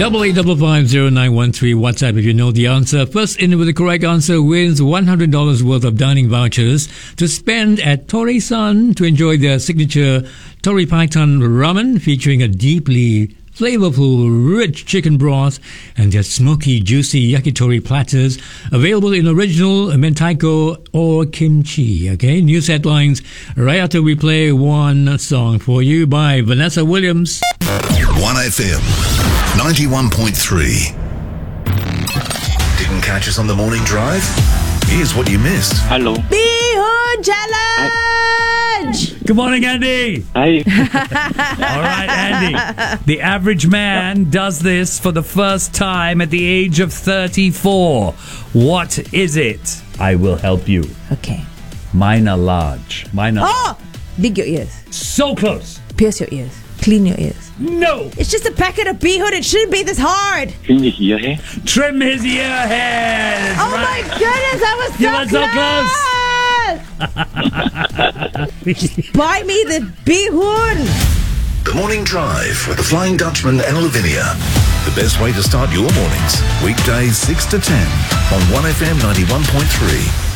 88550913 WhatsApp if you know the answer. First in with the correct answer wins $100 worth of dining vouchers to spend at Tori-san to enjoy their signature Tori Python ramen featuring a deeply flavorful, rich chicken broth and their smoky, juicy yakitori platters available in original mentaiko or kimchi. Okay, news headlines right after we play one song for you by Vanessa Williams. 1FM 91.3. Didn't catch us on the morning drive? Here's what you missed. Hello. Bihun Challenge! Good morning, Andy. Hi. All right, Andy. The average man does this for the first time at the age of 34. What is it? I will help you. Okay. Mine are large. Mine are... Oh! Dig your ears. So close. Pierce your ears. Clean your ears. No. It's just a packet of bihun. It shouldn't be this hard. Trim his ear hair. Trim his ear hairs. Oh my goodness, I was You were so close. Buy me the bihun. The Morning Drive with the Flying Dutchman and Lavinia. The best way to start your mornings. Weekdays 6 to 10 on 1FM 91.3.